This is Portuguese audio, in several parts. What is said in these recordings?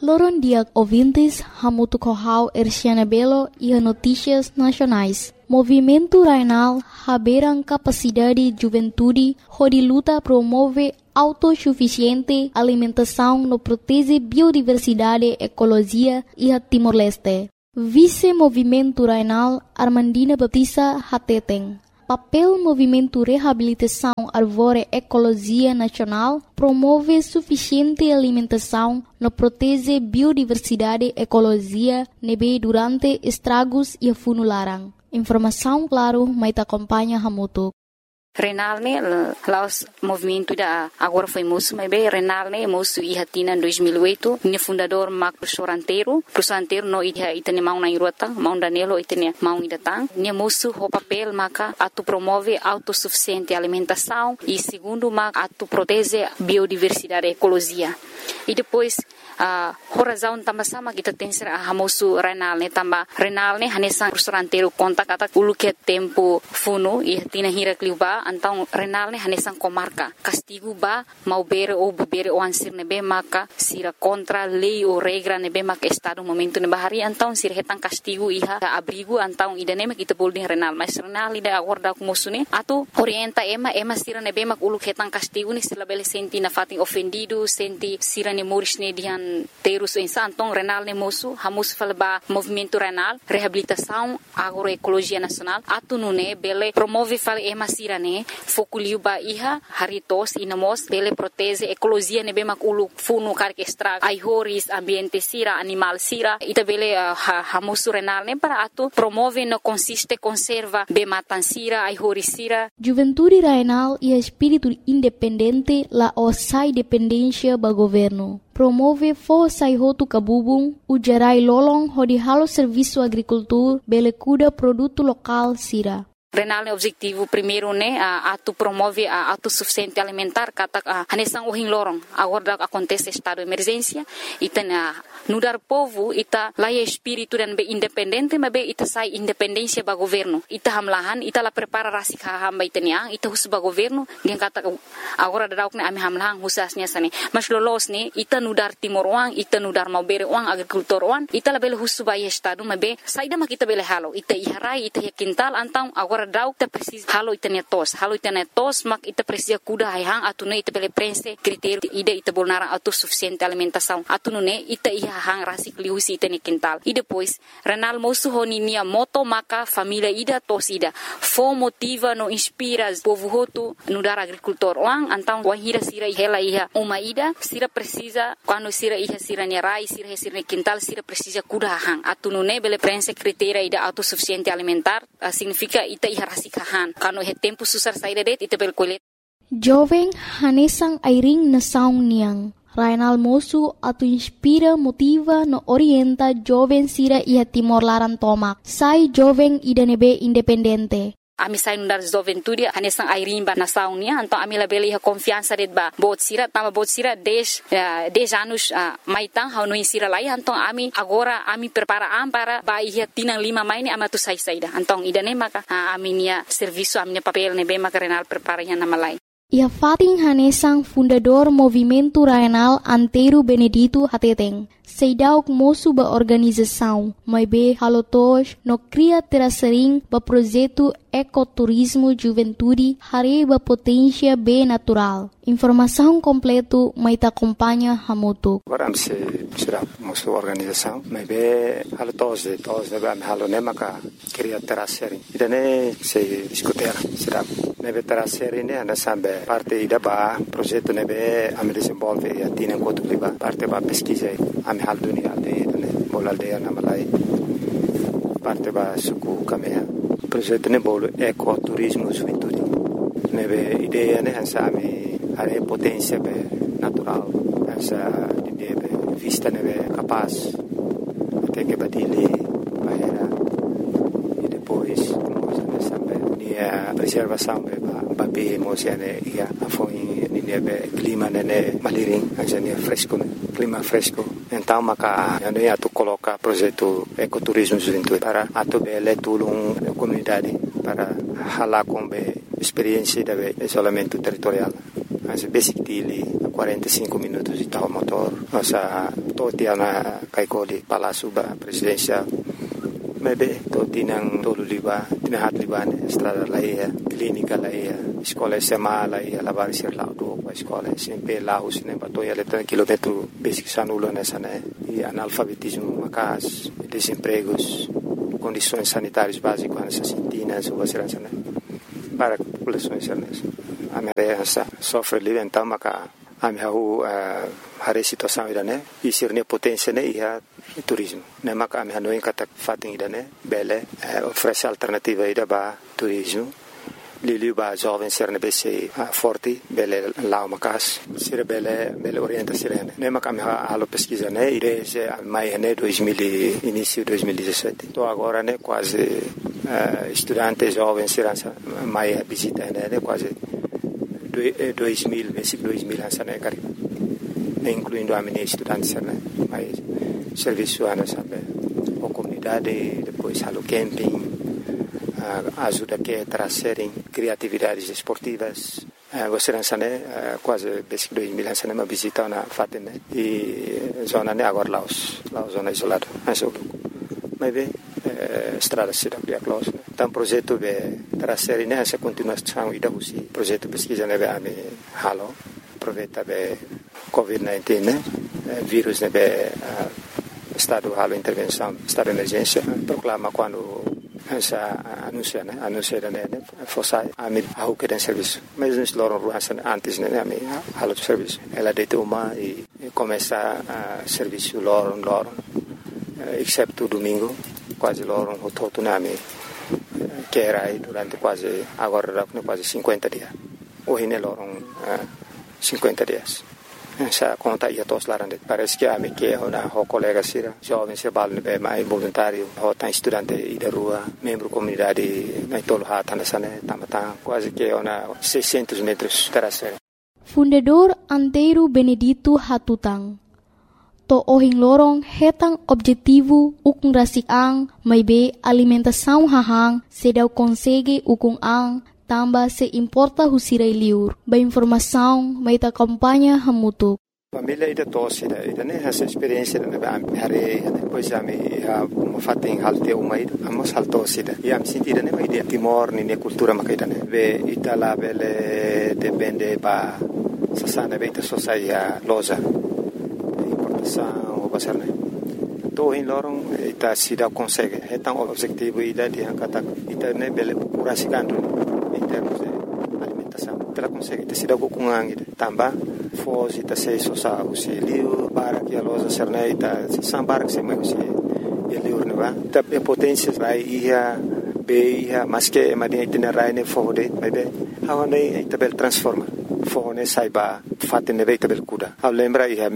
Loron dia ouvintes, Hamutu Kohau Erciana Belo e a Notícias Nacionais. Movimento Rainal haberam capacidade de juventude, onde luta promove autossuficiente alimentação no protege biodiversidade, ecologia e a Timor-Leste. Vice-Movimento Rainal Armandina Batista Hateteng. Papel Movimento Reabilitação Arvore Ecologia Nacional promove suficiente alimentação no protege biodiversidade ecologia nebe durante estragos e funularan. Informação claro, mas acompanha Hamutu. Renal ne laos movimento da agora foi moço, mas bem Renal ne moço e hatina em 2008, ne fundador Mark professor anteiro no itane mau na irota, mau danelo itane mau idatang, ne moço o papel maka atu promove autossuficiente alimentação e segundo maka atu protege biodiversidade ecologia. E depois a razão também sama kita tem ser a moço Renal ne também Renal ne hanesan professor anteiro conta kata ulu que tempo funo e hatina hira kliuba então Renal ne hanesan comarca castigo ba mau bere ou bebere o ansir nebe maka sira contra lei ou regra nebe maka estado momento ne bahari então sira hetan castigo iha abrigo então idane mak kita boleh Renal mas Renal ida acorda com moço ne atu orienta ema sira nebe mak ulu hetan castigo ni sila bele senti na fatin ofendido senti sira ne moris ne dihan terus insan então Renal ne moço hamus falba movimento Renal reabilitação agroecologia nacional atu nune bele promove fal ema sira ne fokuliu ba iha haritos inamos bele protege ecologia nebe mak ulu funu karke extra ai horis ambiente sira animal sira ita bele hamusu Renal ne para atu promove no consiste conserva be matan sira ai horis sira. Juventude Renal e espírito independente la osai dependência ba governo. Promove força e roto cabubung, o gerai lolong hodi halo serviço agricultura bele cuda produto local sira. Renal ne objetivo primeiro ne atu promove a autossuficiente alimentar kata hanesan ohin lorong agora acontece estado de emergência ita nudar povo ita laia espírito dan be independente mas be ita sai independência ba governo ita hamlahan ita la prepara rasi hamba itania ita hus ba governo dia kata agora dadauk ne ami hamlahan husasnya sane mas lolos ne ita nudar timor wang ita nudar mau bere wang agricultor wang ita la bele hus ba estado mas be saida mak ita bele halo ita iharai ita quintal antang agora dau ita precisa halo ita netos mak ita precisa kuda hang atune ita bele prense critério ida ita bolnara autossuficiente alimentação atune ita hang rasi kliusi ita ne quintal e depois Renal moço honinia moto maka família ida tos ida fo motiva no inspira povo hotu no dar agricultor wang antang wahira sira hela iha uma ida sira precisa quando sira iha sira ne rai sira ne quintal sira precisa kuda hang atune bele prense critério ida autossuficiente alimentar significa ita harasikahan kano he tempo susar saída det ite bel kolet jovem hanesang airing na saung niang Rainal moço atu inspira motiva no orienta jovem sira iha Timor Laran tomak sai jovem idanebe independente. Ami sai nundar juventude hanesang airimba na saunia então ami la bele confiança det ba bot sira 10 anos maitang hau no insira lai então ami agora ami prepara para ba ia tinang 5 maini amatu sai saida então idane maka ami nia serviço ami papel ne be maka Renal prepara ya na malai. Ia Fatin Hanesang fundador Movimento Rainal Anteiro Benedito Hateteng. Seidauk moço ba organização, mas be halotos no cria terasering ba projeto ecoturismo juventude hare ba potência be natural. Informação completo mas ta acompanha Hamutu. Agora se será moço organização, mas be halotos de ba halone maka cria terasering. Idane se discutir será nebe terasering ne anda sambe parte ida ba projeto nebe am desenvolve e atina kotu ba parte ba pesquisa am hal dunia de bola aldea na malai parte ba suku kamea projeto ne bolo ecoturismo juventude nebe ideia ne hansa ami are potência be natural hansa de vista nebe capaz até que badile bahera e depois nós sabe a preservação ba be mosiane ia foi nebe clima nene maliring hansa ne fresco clima fresco. Então, maka eu atu coloca projeto ecoturismo juventude para atu bele tulung comunidade para halar com experiência de isolamento territorial. Mas basic dele 45 minutos de tal motor, nossa totia na kaikoli palácio presidencial. Maybe toti nang tolo liba, tinahat liba ne estrada laia, clínica laia, escola SMA laia, lavar ser laudo, escola SMP laus ne batoia letra quilômetro basic sanulo nessa né, e analfabetismo macas, desempregos, condições sanitárias básicas nessas sintinas ou vacilança né, para populações nessa. A minha sofre livre então maca a minha a situação ida né, e ser ne potência né ia turismo. Ne maka a minha não encata fating ida né, bele oferece alternativa ida ba turismo. Liliu ba jovem ser ne bese forte bele lao macas ser bele orienta ser ne maka a minha alo pesquisa né desde mai né 2000 início 2017. Tô agora né quase estudante jovem ser mai visita né quase 2000, versículo 2000 essa né cari, incluindo a minha estudante né, mas serviço ana sabe, a comunidade depois halo camping, ajuda que trazerem criatividades esportivas, você essa né quase versículo 2000 essa né uma visita na fatem né e zona né agora Laos zona isolada, essa mas bem estrada cidade de Laos. Então projeto de trazer nessa continuação ida usi projeto pesquisa nebe ame halo aproveita be COVID-19 né vírus nebe estado halo intervenção estado de emergência proclama quando essa anuncia né força ame ao que tem serviço mas nos loram ruança antes né ame halo serviço ela deita uma e começa a serviço loram excepto domingo quase loram o todo name que era aí durante quase agora quase 50 dias. Hoje ne loram 50 dias. Essa conta ia todos lá dentro. Parece que a me que ona o colega sira jovem se bal ne mais voluntário, o tan estudante e da rua, membro comunidade na tolo hata na sane tamata quase que ona 600 metros terasera. Fundador Antero Benedito Hatutang. To ohing lorong hetang objetivo ukung rasik ang may be alimentação hahang sedaw consegue ukung ang tamba se importa husiray liur. Ba informação may ta kampanya hamutuk. Família ida tosida ida ne essa experiência ne ba hare depois ami uma fating halte uma ida amos haltosida e am sentida ne mai de Timor ni ne cultura makaida ne ve itala bele depende ba sasana beita sosaia loza o pasarne to in lorong ita sida consegue etang objetivo ida di angkata ita ne bele curasikandu in termos de alimentação ela consegue ita sida kukungang ida tamba fos ita se sosa usi liu para que a loja serne ita sambar se mai usi e liu ne va ita potência vai ia be ia mas que madinha ita rai ne fode mai be hawane ita bel transforma fone saiba fatene veita bel kuda. Eu lembra em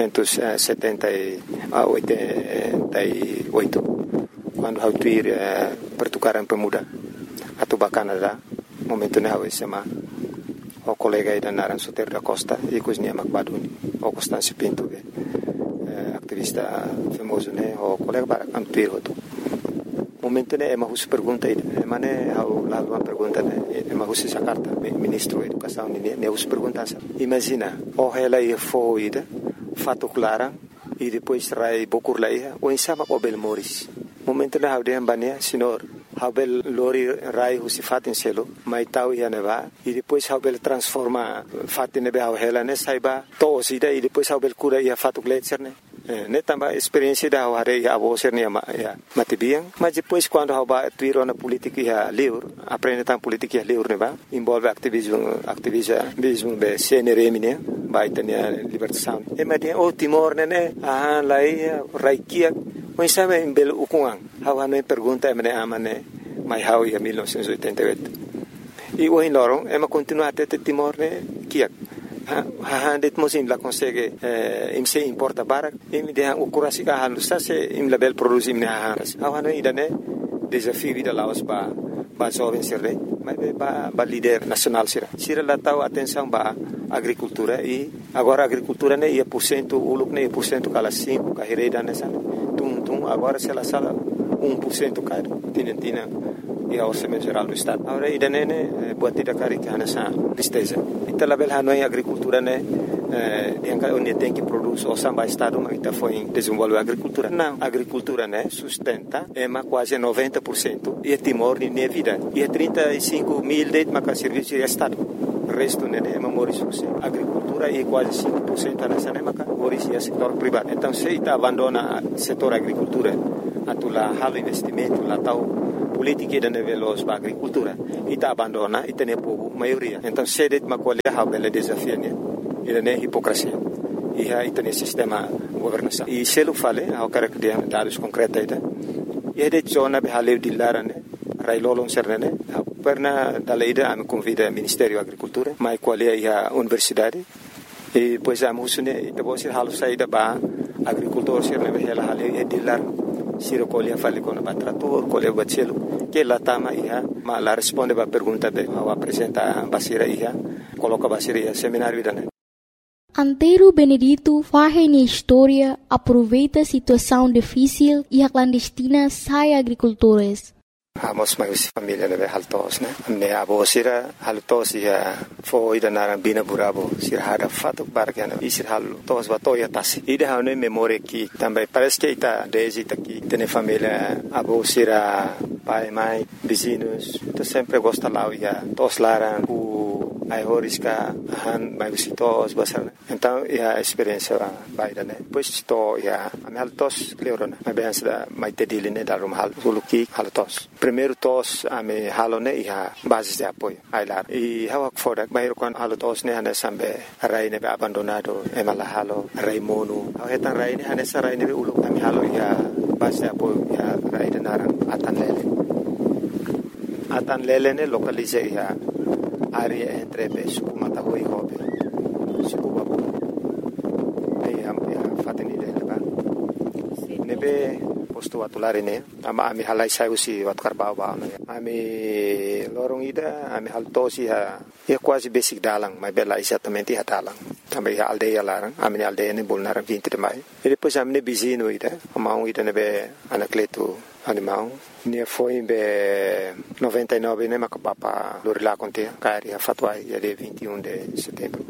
1978 quando eu tuir pertukaran pemuda atau Canada momento ne eu sema o colega ida naran Soter da Costa e cozinha Macbaduni o Constâncio Pinto ativista famoso ne o colega para tuir outro momento ne ema hus pergunta ida emane au lá uma pergunta ne ema hus essa carta ministro da educação ne hus pergunta imagina o ela ia foida fato clara e depois rai bokur laia o insama o bel moris momento ne hau de ambania senhor hau bel lori rai hus fatin selo mai tau ia neva e depois hau bel transforma fatin ne hau ela ne saiba to sida e depois hau bel cura ia fato gletser ne também experiência da hare a você ne matibiang mas depois quando hau ba tuiro na política livre aprende tam política livre ne ba envolve ativismo be CNRM ne ba itania libertação e madia o Timor ne lai raikia o sabe em belo ukuang hau ne pergunta me amane mai hau ia 1988 e o in lorong ema continua até Timor ne kiak det mosim la consegue im se importa barak im de o kurasi ka halu sa se im label produzim ne haras awano idane desafio vida laos ba jovem serre mas ba líder nacional sira la tau atenção ba agricultura e agora agricultura ne ia % uluk ne % kala 5 ka hereda ne san tum agora se la sala 1% ka tinentina e ao orçamento geral do estado agora idane ne buat tidak kari kana sa tristeza ita label hanoi agricultura ne onde tem que produzir o samba estado, mas está foi desenvolver a agricultura. Não, a agricultura, né, sustenta, quase 90% e Timor nem vida. E 35 mil de serviço de estado. O resto, né, é memória a agricultura é quase 5% nessa, né, é setor privado. Então, se está abandona o setor agricultura, lá halo investimento, lá tal política de nível da agricultura, e está abandona e tem povo maioria. Então, se de uma colher há bela desafio, né, e é hipocrisia. E aí tem sistema governação. E se eu falei, eu quero que dê dados concretos, e de zona behaleu de lara, né, railolong serne, perna dalaida a me convida ao Ministério da Agricultura, mas qual é a universidade, e depois a musune, e depois halo saída para agricultor serne behela haleu e de lar, siro colher fale com o trator, colher bacelo, que lá tama ia, mas lá responde para a pergunta de, ao apresentar basira ia, coloca basira ia seminário da. Antero Benedito faz na história, aproveita a situação difícil e a clandestina sai agricultores. Amos mais família leve haltos, né? Me abo sira haltos ia foi da narambina burabo sira hada fato bargana e sira haltos batoya tasi. Ida hane memória que também parece que está desde aqui tem família abo sira pai mãe vizinhos, então sempre gosta lá ia tos laran ai horisca han mai visitos basar. Então a experiência vai da né. Pois to ia a haltos cleorona. Mas bem da mai tediline da rum hal suluki haltos. Primeiro tos a me halone ia basis de apoio. Ai lá. E hawak fodak bairo kan haltos ne hane sambe rai ne abandonado emala halo rai monu. Hetan rai ne hane sarai ne ulu kami halo ia basis de apoio ia rai de narang atan lele. Atan lele ne localize ia área entre suku matahui hobe suku babu ei am fateni de ba nebe posto atulare ne ama ami halai sai usi wat karba ba ami lorong ida ami haltosi ha quase basic dalang mai bela exatamente ha dalang também a aldeia larang ami aldeia ne bolnar 20 de mai e depois ami ne bizino ida amau ida nebe anacleto animal ne foi em 99 né macapapa lorila conte cari a fatuai de 21 de setembro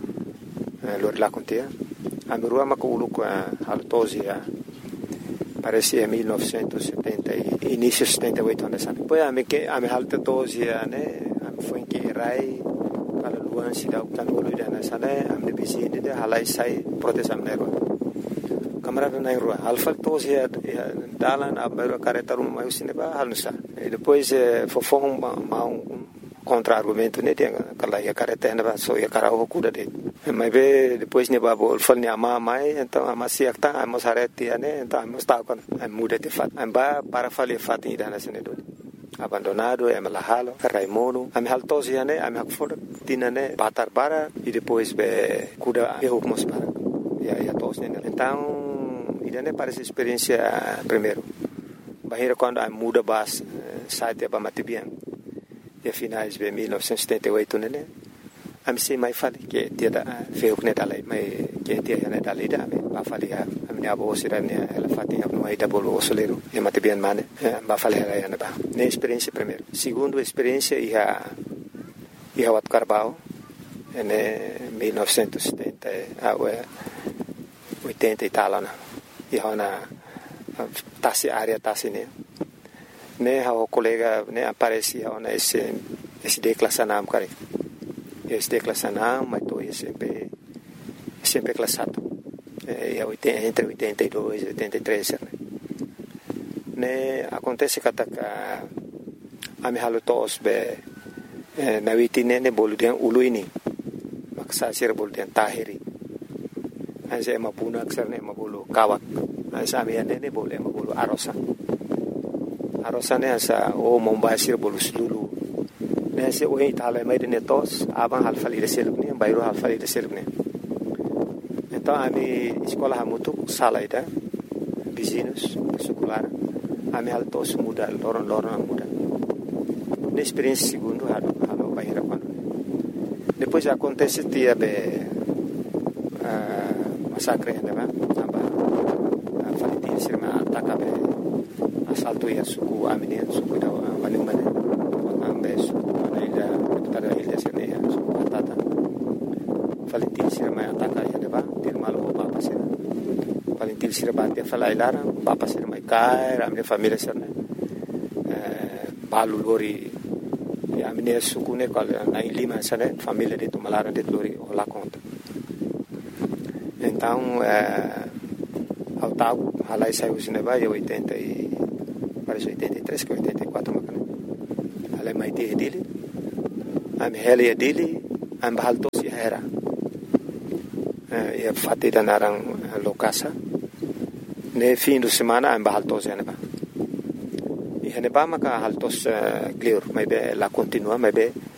lorila conte a mirua maculu com a altosia parece 1970 início 78 anos depois a me que a me alta tosia né foi que rai para luan se dá o canolo de nessa né a me bizine de halai sai proteção nero camarada na rua alfa tosia dalan abero caretarum mais cineba halnusa e depois fofong contra argumento né tem aquela ia caretena ba so ia carao cuda de mas be depois ne babo falni ama mai então ama siakta amos hareti né então amos ta con muda de fat amba para fali fat ida na senedo abandonado emala halo raimono am haltosia né am hakfor tinane batar para e depois be cuda e hukmos para ia tos né então idane parece experiência primeiro bahira quando a muda bas site ba matibian e finais de 1978 né a me sei mais fale que dia da feu que dalai mai que dia né dalai da ba fale a minha avó será né ela fatinha no aí da bolo osoleiro e matibian mane ba fale ela né ba né experiência primeiro segundo experiência ia wat Carbao né 1970 80 e tal né e hona tasi área tasi né o colega né aparece hona esse declassanam cara esse declassanam mas tô sempre classado entre 82 e 83 né acontece que a me halo tos be na witine ne boludian uluini maksa sir boludian tahiri anse mapuna aksarne mabulu kawak ansa miane boleh mabulu arosa ne ansa mombasir bolu sulu ne se o itala mai de netos aban halfali de selubne bayro halfali de selubne então ami escola hamutu salaida vizinhos secular ami altos muda loron muda ne experiência segundo halo bayra quando depois acontece dia be massacre né aba falitin sirma atakabe asalto ya suku amine suku da manumane ambe suku anaida tada ilha sene suku tata Valentil sira mai ataka ia neba til malo papa sira Valentil sira batia falai lara papa sira mai kai amne família sira balu lori amne sukune kal na lima sana família de Tumalara de lori ola conta então ao tal halai saiu neba ia 80 e parece 83 que 84 macana halai mai te dele am hele dele am bahalto si hera ia fate danarang lokasa ne fim de semana am bahalto se neba e neba maka haltos clear mai be la continua mai be